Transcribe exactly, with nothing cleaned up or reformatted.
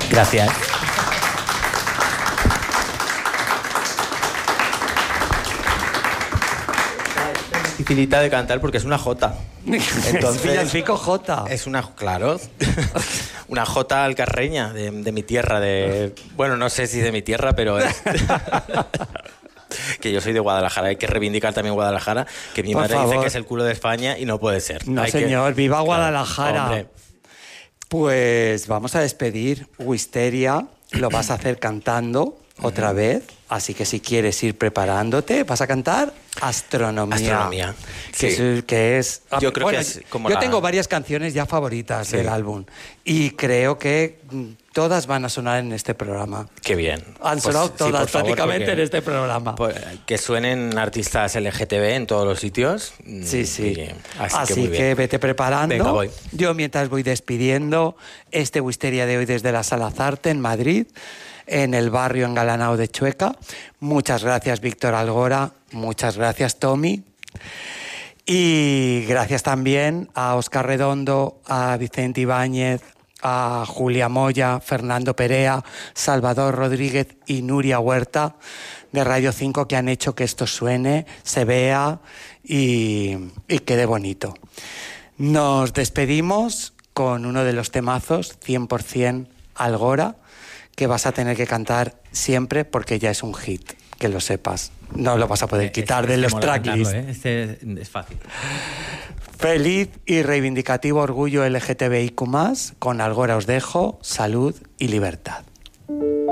Gracias. Dificilita de cantar porque es una jota. Entonces, es villancico jota. Es una, claro, una jota alcarreña de, de mi tierra. De, bueno, no sé si de mi tierra, pero es... que yo soy de Guadalajara. Hay que reivindicar también Guadalajara, que mi Por madre favor. dice que es el culo de España y no puede ser. No, Hay señor, que... viva Claro, Guadalajara. hombre. Pues vamos a despedir Wisteria. Lo vas a hacer cantando otra vez. Así que si quieres ir preparándote, vas a cantar Astronomía. Astronomía, Que, sí. es, que es... Yo creo bueno, que es como Yo la- tengo varias canciones ya favoritas Sí. del álbum. Y creo que mm, todas van a sonar en este programa. Qué bien. Han Pues sonado sí, todas por favor, prácticamente porque- en este programa. pues, que suenen artistas L G T B en todos los sitios. Sí, sí. Y- así, así que, muy que bien. vete preparando. Venga, voy. Yo mientras voy despidiendo este Wisteria de hoy desde la Sala Zarte en Madrid, en el barrio engalanado de Chueca. Muchas gracias, Víctor Algora. Muchas gracias, Tommy. Y gracias también a Óscar Redondo, a Vicente Ibáñez, a Julia Moya, Fernando Perea, Salvador Rodríguez y Nuria Huerta de Radio cinco, que han hecho que esto suene, se vea y, y quede bonito. Nos despedimos con uno de los temazos, cien por ciento Algora, que vas a tener que cantar siempre porque ya es un hit, que lo sepas. No lo vas a poder quitar Este- de este los mola tracklists. cantarlo, ¿eh? Este es fácil. Feliz y reivindicativo orgullo L G T B I Q más, con Algora os dejo, salud y libertad.